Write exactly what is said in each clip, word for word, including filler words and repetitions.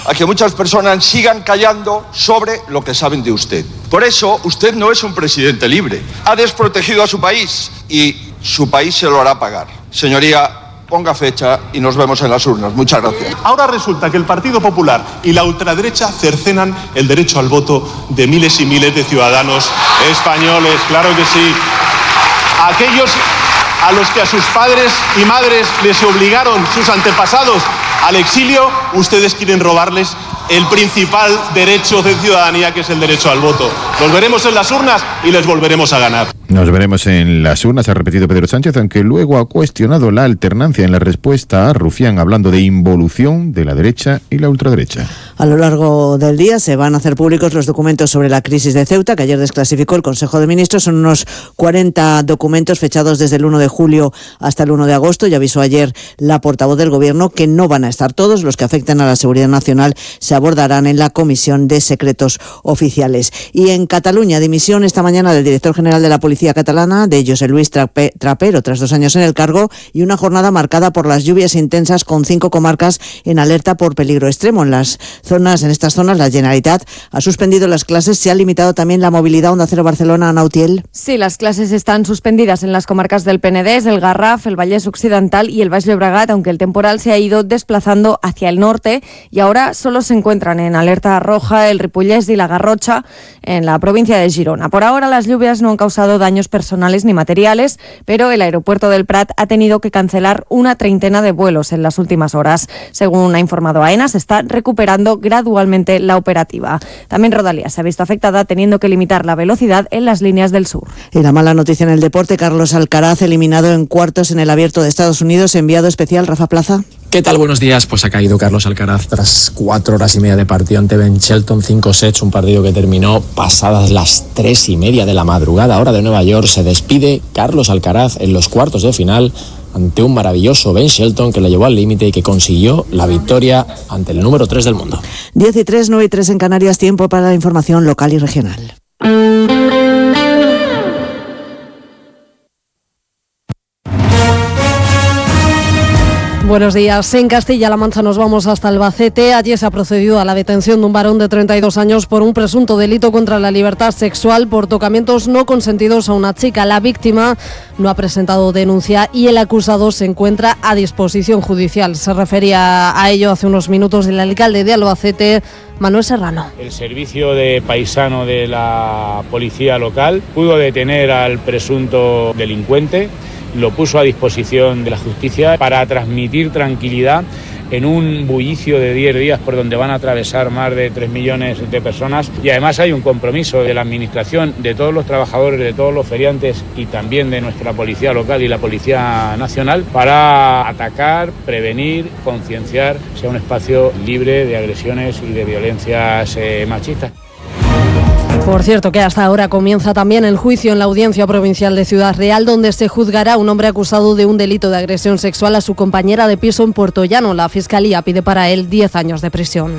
a que muchas personas sigan callando sobre lo que saben de usted. Por eso, usted no es un presidente libre. Ha desprotegido a su país y su país se lo hará pagar. Señoría, ponga fecha y nos vemos en las urnas. Muchas gracias. Ahora resulta que el Partido Popular y la ultraderecha cercenan el derecho al voto de miles y miles de ciudadanos españoles. Claro que sí. Aquellos a los que a sus padres y madres les obligaron sus antepasados al exilio, ustedes quieren robarles el principal derecho de ciudadanía, que es el derecho al voto. Los veremos en las urnas y les volveremos a ganar. Nos veremos en las urnas, ha repetido Pedro Sánchez, aunque luego ha cuestionado la alternancia en la respuesta a Rufián, hablando de involución de la derecha y la ultraderecha. A lo largo del día se van a hacer públicos los documentos sobre la crisis de Ceuta, que ayer desclasificó el Consejo de Ministros. Son unos cuarenta documentos fechados desde el uno de julio hasta el uno de agosto, y avisó ayer la portavoz del Gobierno que no van a estar todos. Los que afectan a la seguridad nacional se abordarán en la Comisión de Secretos Oficiales. Y en Cataluña, dimisión esta mañana del director general de la Policía Catalana, de José Luis Trapero, tras dos años en el cargo, y una jornada marcada por las lluvias intensas, con cinco comarcas en alerta por peligro extremo. En las zonas, en estas zonas, la Generalitat ha suspendido las clases. Se ha limitado también la movilidad. Onda Cero Barcelona, Ana Utiel. Sí, las clases están suspendidas en las comarcas del Penedés, el Garraf, el Vallès Occidental y el Baix Llobregat, aunque el temporal se ha ido desplazando hacia el norte y ahora solo se encuentran en alerta roja el Ripollès y la Garrotxa en la provincia de Girona. Por ahora las lluvias no han causado daños personales ni materiales, pero el aeropuerto del Prat ha tenido que cancelar una treintena de vuelos en las últimas horas. Según ha informado AENA, se está recuperando gradualmente la operativa. También Rodalies se ha visto afectada, teniendo que limitar la velocidad en las líneas del sur. Y la mala noticia en el deporte: Carlos Alcaraz eliminado en cuartos en el Abierto de Estados Unidos. Enviado especial, Rafa Plaza. ¿Qué tal? Buenos días. Pues ha caído Carlos Alcaraz tras cuatro horas y media de partido ante Ben Shelton, cinco sets, un partido que terminó pasadas las tres y media de la madrugada, hora de Nueva York. Se despide Carlos Alcaraz en los cuartos de final ante un maravilloso Ben Shelton que le llevó al límite y que consiguió la victoria ante el número tres del mundo. diez y tres, nueve y tres en Canarias, tiempo para la información local y regional. Buenos días. En Castilla-La Mancha nos vamos hasta Albacete. Allí se ha procedido a la detención de un varón de treinta y dos años por un presunto delito contra la libertad sexual por tocamientos no consentidos a una chica. La víctima no ha presentado denuncia y el acusado se encuentra a disposición judicial. Se refería a ello hace unos minutos el alcalde de Albacete, Manuel Serrano. El servicio de paisano de la policía local pudo detener al presunto delincuente, lo puso a disposición de la justicia para transmitir tranquilidad en un bullicio de diez días por donde van a atravesar más de tres millones de personas, y además hay un compromiso de la administración, de todos los trabajadores, de todos los feriantes y también de nuestra policía local y la policía nacional para atacar, prevenir, concienciar, sea un espacio libre de agresiones y de violencias eh, machistas. Por cierto, que hasta ahora comienza también el juicio en la Audiencia Provincial de Ciudad Real, donde se juzgará a un hombre acusado de un delito de agresión sexual a su compañera de piso en Puerto Llano. La Fiscalía pide para él diez años de prisión.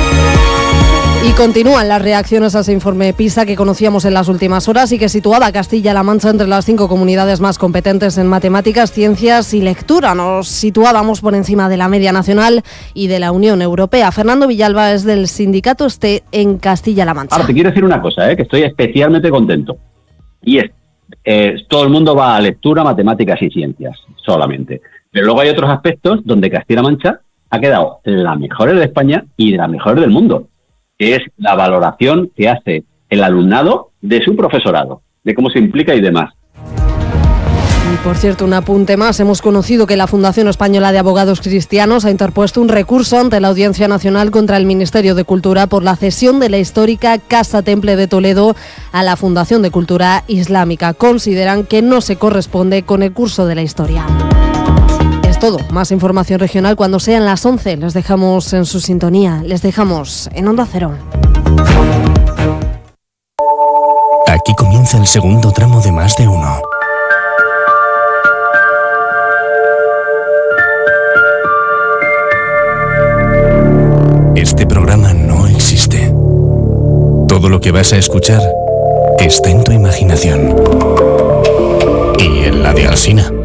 Y continúan las reacciones a ese informe PISA que conocíamos en las últimas horas y que situaba a Castilla-La Mancha entre las cinco comunidades más competentes en matemáticas, ciencias y lectura. Nos situábamos por encima de la media nacional y de la Unión Europea. Fernando Villalba es del sindicato STE en Castilla-La Mancha. Ahora te quiero decir una cosa, ¿eh? que estoy especialmente contento. Y es, eh, todo el mundo va a lectura, matemáticas y ciencias solamente. Pero luego hay otros aspectos donde Castilla-La Mancha ha quedado la mejor de España y de la mejor del mundo, que es la valoración que hace el alumnado de su profesorado, de cómo se implica y demás. Y por cierto, un apunte más. Hemos conocido que la Fundación Española de Abogados Cristianos ha interpuesto un recurso ante la Audiencia Nacional contra el Ministerio de Cultura por la cesión de la histórica Casa Temple de Toledo a la Fundación de Cultura Islámica. Consideran que no se corresponde con el curso de la historia. Es todo. Más información regional cuando sean las once. Les dejamos en su sintonía. Les dejamos en Onda Cero. Aquí comienza el segundo tramo de Más de Uno. Este programa no existe. Todo lo que vas a escuchar está en tu imaginación y en la de Alsina.